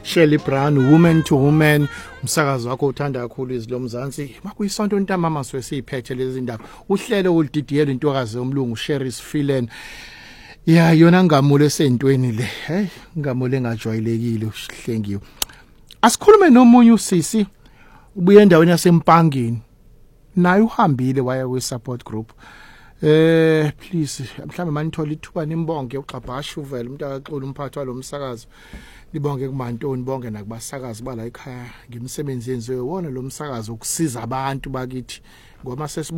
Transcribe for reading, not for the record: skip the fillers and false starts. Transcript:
Shirley Brown, Woman to Woman, umsakazo wakho uthanda kakhulu izilo Mzansi. Makuyisonto ntambama sesiphethe lezi ndaba. Uhlelo oludidiyela intokazi yomlungu Sherry's Filen. Ya yona ngamule esentweni le. Hey, ngamule engajwayelekile uhlengiwe. Asikhulume nomunye usisi ubuye endaweni yaseMpangeni. Naye uhambile waya we support group. Please mhlambe manithola ithuba nimbonge uXabhasha uvela umuntu akaxola umphathi walomsakazo. Libonge kuMantoni bonke nakubasakazi bala ekhaya ngimsebenzi yenziwe wona lo msakazo ukusiza abantu bakithi ngoma